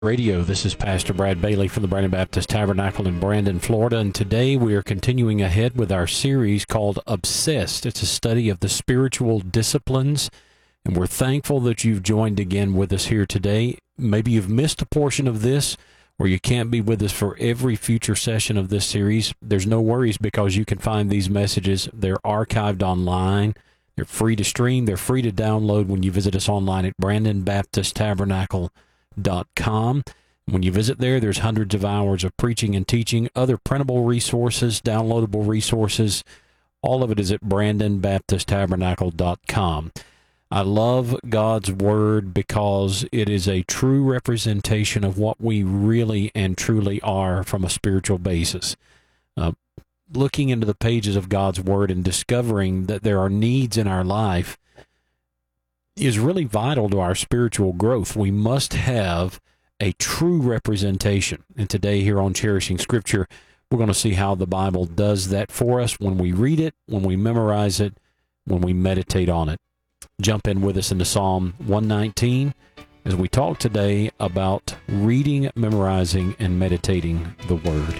Radio. This is Pastor Brad Bailey from the Brandon Baptist Tabernacle in Brandon, Florida, and today we are continuing ahead with our series called Obsessed. It's a study of the spiritual disciplines, and we're thankful that you've joined again with us here today. Maybe you've missed a portion of this, or you can't be with us for every future session of this series. There's no worries because you can find these messages. They're archived online. They're free to stream. They're free to download when you visit us online at brandonbaptisttabernacle.com. When you visit there, there's hundreds of hours of preaching and teaching, other printable resources, downloadable resources. All of it is at brandonbaptisttabernacle.com. I love God's Word because it is a true representation of what we really and truly are from a spiritual basis. Looking into the pages of God's Word and discovering that there are needs in our life is really vital to our spiritual growth. We must have a true representation. And today here on Cherishing Scripture, we're going to see how the Bible does that for us when we read it, when we memorize it, when we meditate on it. Jump in with us into Psalm 119 as we talk today about reading, memorizing, and meditating the Word.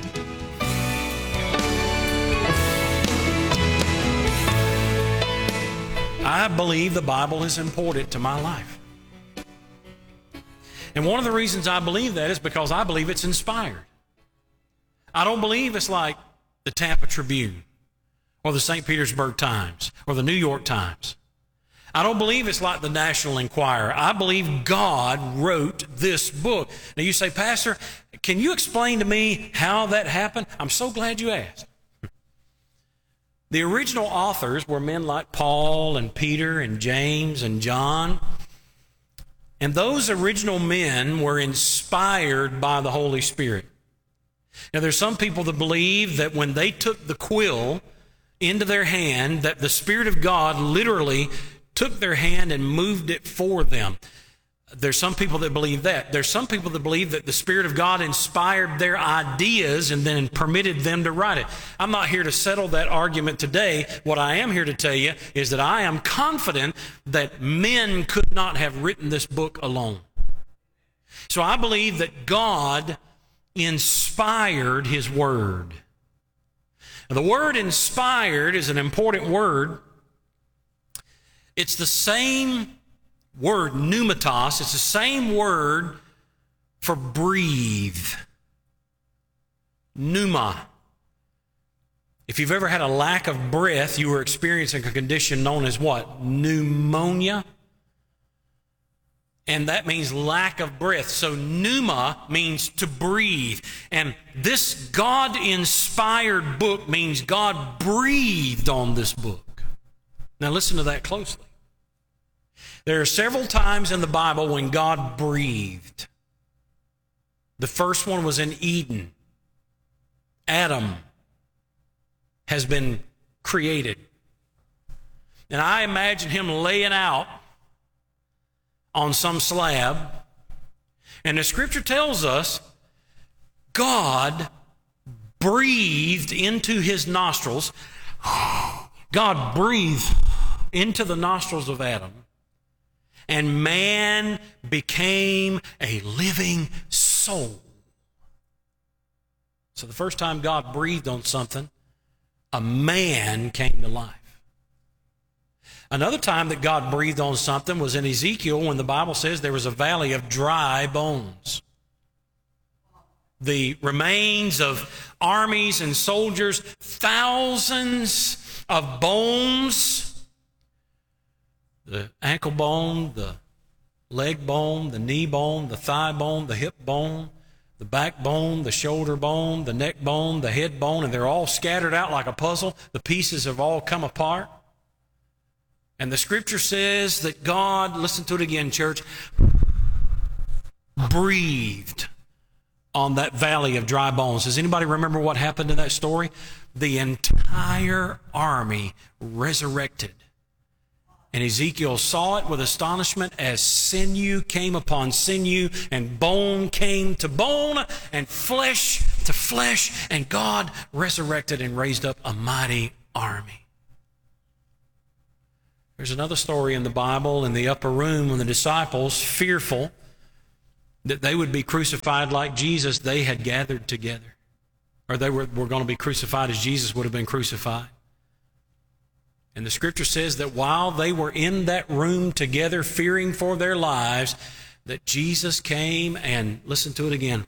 I believe the Bible is important to my life. And one of the reasons I believe that is because I believe it's inspired. I don't believe it's like the Tampa Tribune or the St. Petersburg Times or the New York Times. I don't believe it's like the National Enquirer. I believe God wrote this book. Now you say, Pastor, can you explain to me how that happened? I'm so glad you asked. The original authors were men like Paul and Peter and James and John. And those original men were inspired by the Holy Spirit. Now, there's some people that believe that when they took the quill into their hand, that the Spirit of God literally took their hand and moved it for them. There's some people that believe that. There's some people that believe that the Spirit of God inspired their ideas and then permitted them to write it. I'm not here to settle that argument today. What I am here to tell you is that I am confident that men could not have written this book alone. So I believe that God inspired His Word. Now, the word inspired is an important word. It's the same word, pneumatos. It's the same word for breathe. Pneuma. If you've ever had a lack of breath, you were experiencing a condition known as what? Pneumonia. And that means lack of breath. So pneuma means to breathe. And this God-inspired book means God breathed on this book. Now listen to that closely. There are several times in the Bible when God breathed. The first one was in Eden. Adam has been created. And I imagine him laying out on some slab. And the Scripture tells us God breathed into his nostrils. God breathed into the nostrils of Adam. And man became a living soul. So the first time God breathed on something, a man came to life. Another time that God breathed on something was in Ezekiel when the Bible says there was a valley of dry bones. The remains of armies and soldiers, thousands of bones. The ankle bone, the leg bone, the knee bone, the thigh bone, the hip bone, the backbone, the shoulder bone, the neck bone, the head bone, and they're all scattered out like a puzzle. The pieces have all come apart. And the Scripture says that God, listen to it again, church, breathed on that valley of dry bones. Does anybody remember what happened in that story? The entire army resurrected. And Ezekiel saw it with astonishment as sinew came upon sinew and bone came to bone and flesh to flesh, and God resurrected and raised up a mighty army. There's another story in the Bible in the upper room when the disciples, fearful, that they would be crucified like Jesus, they had gathered together. Or they were going to be crucified as Jesus would have been crucified. And the Scripture says that while they were in that room together, fearing for their lives, that Jesus came and, listen to it again,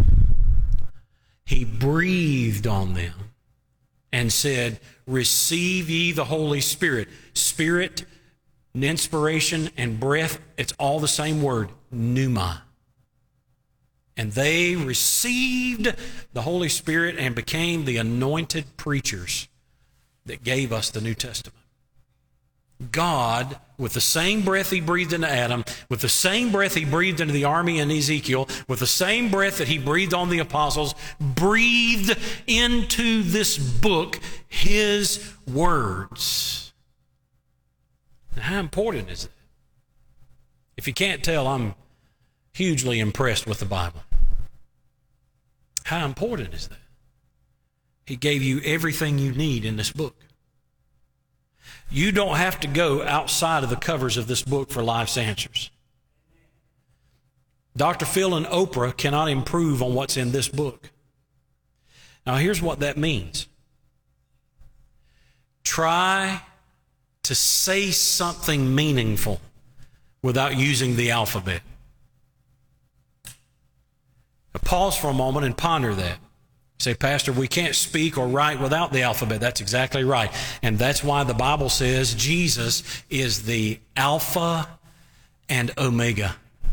He breathed on them and said, receive ye the Holy Spirit. Spirit, inspiration, and breath, it's all the same word, pneuma. And they received the Holy Spirit and became the anointed preachers that gave us the New Testament. God, with the same breath He breathed into Adam, with the same breath He breathed into the army in Ezekiel, with the same breath that He breathed on the apostles, breathed into this book His words. Now, how important is that? If you can't tell, I'm hugely impressed with the Bible. How important is that? He gave you everything you need in this book. You don't have to go outside of the covers of this book for life's answers. Dr. Phil and Oprah cannot improve on what's in this book. Now, here's what that means. Try to say something meaningful without using the alphabet. Now, pause for a moment and ponder that. Say, Pastor, we can't speak or write without the alphabet. That's exactly right. And that's why the Bible says Jesus is the Alpha and Omega.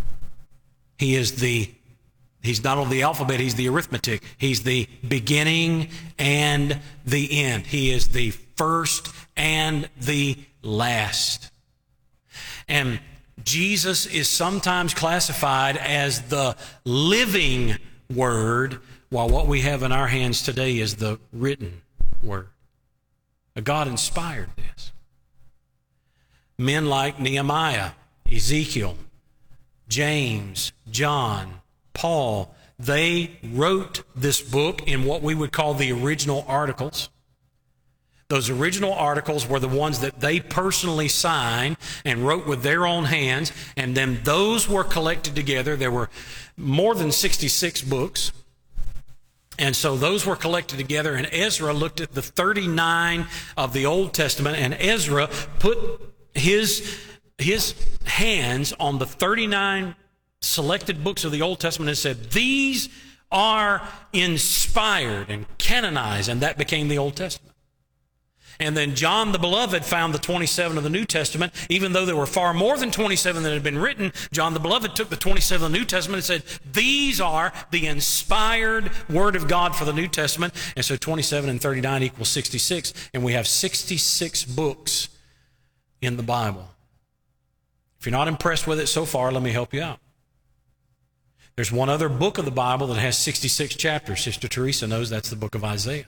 He's not only the alphabet, He's the arithmetic. He's the beginning and the end. He is the first and the last. And Jesus is sometimes classified as the living Word, while what we have in our hands today is the written Word. God inspired this. Men like Nehemiah, Ezekiel, James, John, Paul, they wrote this book in what we would call the original articles. Those original articles were the ones that they personally signed and wrote with their own hands, and then those were collected together. There were more than 66 books. And so those were collected together, and Ezra looked at the 39 of the Old Testament, and Ezra put his hands on the 39 selected books of the Old Testament and said, these are inspired and canonized, and that became the Old Testament. And then John the Beloved found the 27 of the New Testament. Even though there were far more than 27 that had been written, John the Beloved took the 27 of the New Testament and said, these are the inspired Word of God for the New Testament. And so 27 and 39 equals 66. And we have 66 books in the Bible. If you're not impressed with it so far, let me help you out. There's one other book of the Bible that has 66 chapters. Sister Teresa knows that's the book of Isaiah.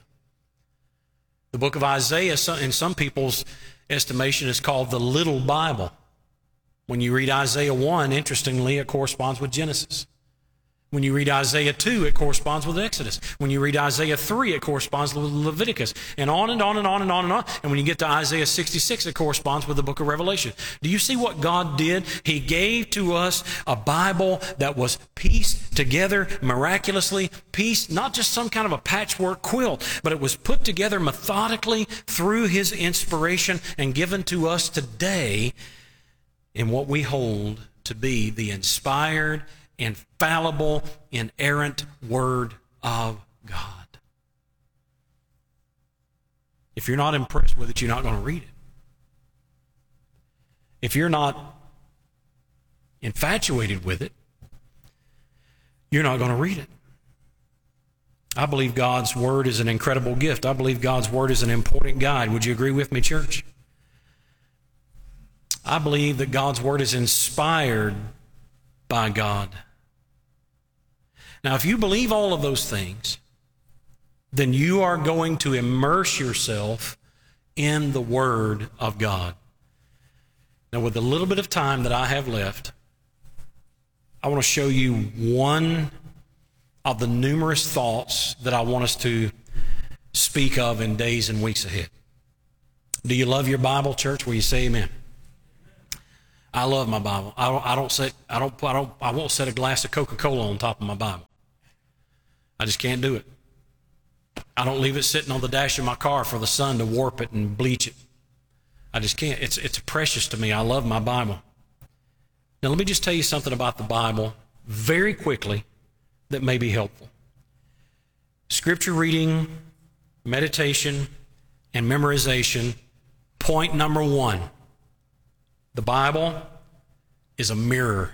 The book of Isaiah, in some people's estimation, is called the Little Bible. When you read Isaiah 1, interestingly, it corresponds with Genesis. When you read Isaiah 2, it corresponds with Exodus. When you read Isaiah 3, it corresponds with Leviticus. And on and on and on and on and on. And when you get to Isaiah 66, it corresponds with the book of Revelation. Do you see what God did? He gave to us a Bible that was pieced together miraculously. Pieced, not just some kind of a patchwork quilt, but it was put together methodically through His inspiration and given to us today in what we hold to be the inspired, infallible, inerrant Word of God. If you're not impressed with it, you're not going to read it. If you're not infatuated with it, you're not going to read it. I believe God's Word is an incredible gift. I believe God's Word is an important guide. Would you agree with me, church? I believe that God's Word is inspired by God. Now, if you believe all of those things, then you are going to immerse yourself in the Word of God. Now, with the little bit of time that I have left, I want to show you one of the numerous thoughts that I want us to speak of in days and weeks ahead. Do you love your Bible, church? Will you say amen? I love my Bible. I won't set a glass of Coca-Cola on top of my Bible. I just can't do it. I don't leave it sitting on the dash of my car for the sun to warp it and bleach it. I just can't. It's precious to me. I love my Bible. Now, let me just tell you something about the Bible very quickly that may be helpful. Scripture reading, meditation, and memorization. Point number 1. The Bible is a mirror.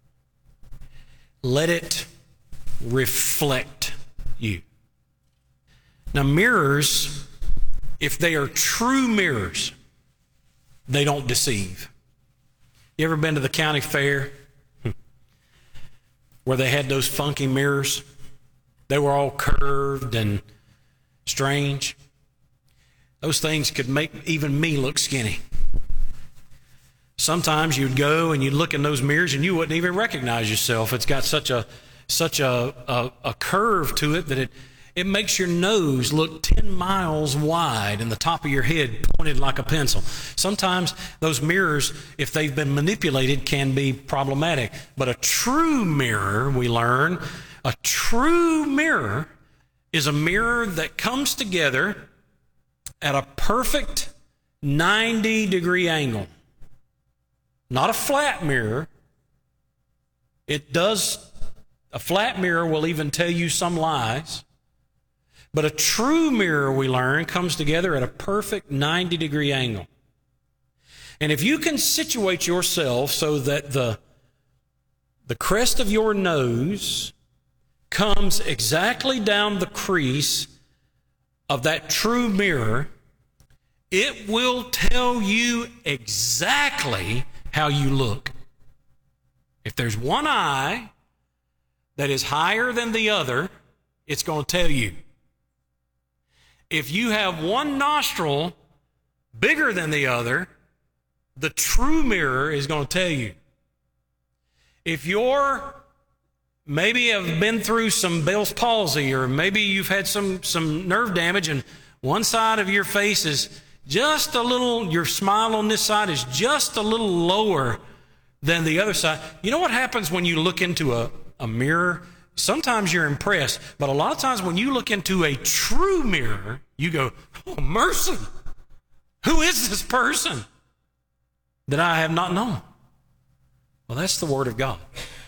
Let it reflect you. Now, mirrors, if they are true mirrors, they don't deceive. You ever been to the county fair where they had those funky mirrors? They were all curved and strange. Those things could make even me look skinny. Sometimes you'd go and you'd look in those mirrors and you wouldn't even recognize yourself. It's got such a curve to it that it makes your nose look 10 miles wide and the top of your head pointed like a pencil. Sometimes those mirrors, if they've been manipulated, can be problematic. But a true mirror, we learn, a true mirror is a mirror that comes together at a perfect 90-degree angle. Not a flat mirror. A flat mirror will even tell you some lies. But a true mirror, we learn, comes together at a perfect 90-degree angle. And if you can situate yourself so that the crest of your nose comes exactly down the crease of that true mirror, it will tell you exactly how you look. If there's one eye that is higher than the other, it's going to tell you. If you have one nostril bigger than the other, the true mirror is going to tell you. If you're maybe have been through some Bell's palsy, or maybe you've had some nerve damage and one side of your face is just a little, your smile on this side is just a little lower than the other side. You know what happens when you look into a mirror? Sometimes you're impressed, but a lot of times when you look into a true mirror, you go, oh, mercy. Who is this person that I have not known? Well, that's the Word of God.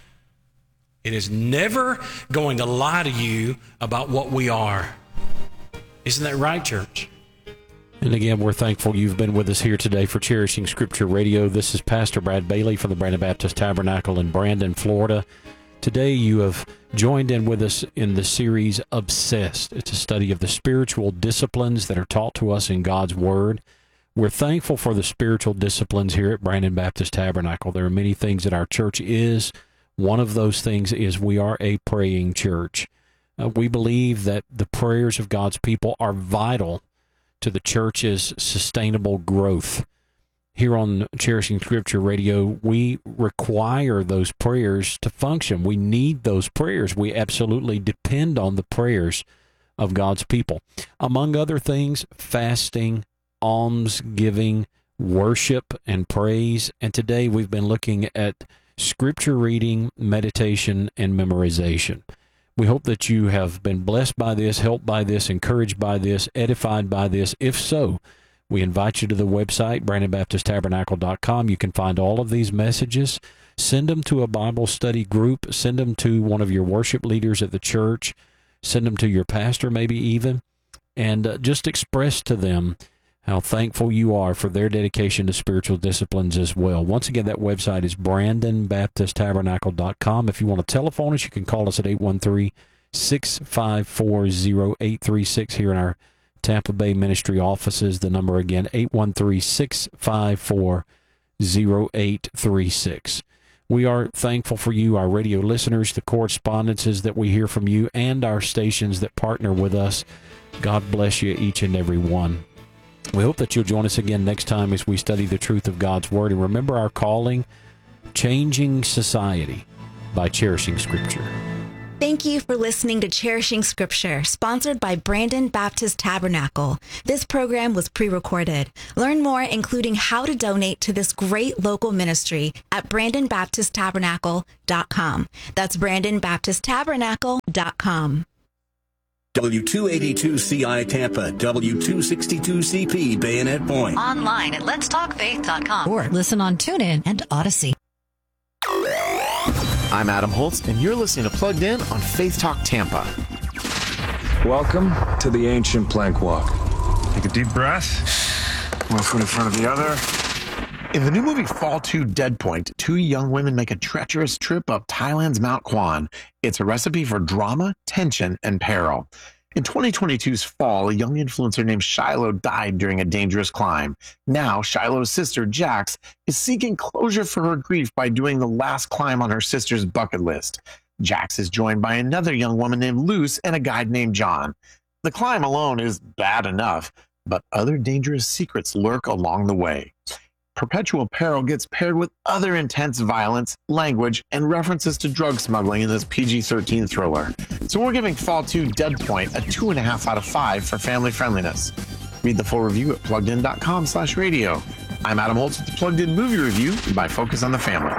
It is never going to lie to you about what we are. Isn't that right, church? And again, we're thankful you've been with us here today for Cherishing Scripture Radio. This is Pastor Brad Bailey from the Brandon Baptist Tabernacle in Brandon, Florida. Today you have joined in with us in the series Obsessed. It's a study of the spiritual disciplines that are taught to us in God's Word. We're thankful for the spiritual disciplines here at Brandon Baptist Tabernacle. There are many things that our church is. One of those things is we are a praying church. We believe that the prayers of God's people are vital to the church's sustainable growth. Here on Cherishing Scripture Radio, we require those prayers to function. We need those prayers. We absolutely depend on the prayers of God's people. Among other things, fasting, almsgiving, worship, and praise. And today we've been looking at Scripture reading, meditation, and memorization. We hope that you have been blessed by this, helped by this, encouraged by this, edified by this. If so, we invite you to the website, BrandonBaptistTabernacle.com. You can find all of these messages. Send them to a Bible study group. Send them to one of your worship leaders at the church. Send them to your pastor, maybe even. And just express to them how thankful you are for their dedication to spiritual disciplines as well. Once again, that website is BrandonBaptistTabernacle.com. If you want to telephone us, you can call us at 813-654-0836 here in our Tampa Bay ministry offices. The number again, 813-654-0836. We are thankful for you, our radio listeners, the correspondences that we hear from you, and our stations that partner with us. God bless you, each and every one. We hope that you'll join us again next time as we study the truth of God's Word. And remember our calling, changing society by cherishing Scripture. Thank you for listening to Cherishing Scripture, sponsored by Brandon Baptist Tabernacle. This program was pre-recorded. Learn more, including how to donate to this great local ministry at BrandonBaptistTabernacle.com. That's BrandonBaptistTabernacle.com. W282CI Tampa, W262CP Bayonet Point. Online at letstalkfaith.com. Or listen on TuneIn and Odyssey. I'm Adam Holtz, and you're listening to Plugged In on Faith Talk Tampa. Welcome to the ancient plank walk. Take a deep breath. One foot in front of the other. In the new movie Fall 2 Dead Point, two young women make a treacherous trip up Thailand's Mount Kwan. It's a recipe for drama, tension, and peril. In 2022's fall, a young influencer named Shiloh died during a dangerous climb. Now, Shiloh's sister, Jax, is seeking closure for her grief by doing the last climb on her sister's bucket list. Jax is joined by another young woman named Luce and a guide named John. The climb alone is bad enough, but other dangerous secrets lurk along the way. Perpetual peril gets paired with other intense violence, language, and references to drug smuggling in this PG-13 thriller. So we're giving Fall 2 Dead Point a 2.5 out of 5 for family friendliness. Read the full review at pluggedin.com/radio. I'm Adam Holtz with the Plugged In Movie Review by Focus on the Family.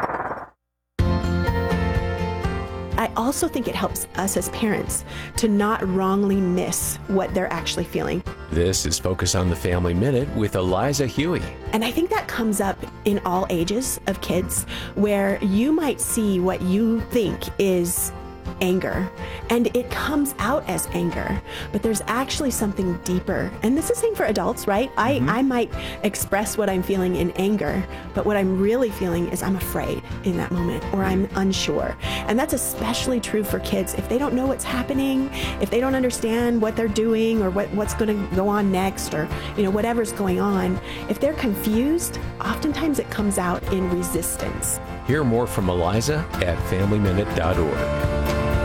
I also think it helps us as parents to not wrongly miss what they're actually feeling. This is Focus on the Family Minute with Eliza Huey. And I think that comes up in all ages of kids, where you might see what you think is anger, and it comes out as anger, but there's actually something deeper. And this is the same for adults, right? I might express what I'm feeling in anger, but what I'm really feeling is I'm afraid in that moment, or I'm unsure. And that's especially true for kids. If they don't know what's happening, if they don't understand what they're doing, or what's going to go on next, or whatever's going on, if they're confused, oftentimes it comes out in resistance. Hear more from Eliza at FamilyMinute.org.